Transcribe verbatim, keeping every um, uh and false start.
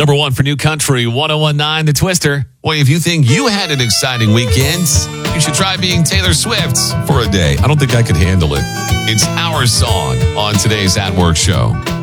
Number one for New Country, one oh one point nine The Twister. Boy, if you think you had an exciting weekend, you should try being Taylor Swift for a day. I don't think I could handle it. It's our song on today's At Work show.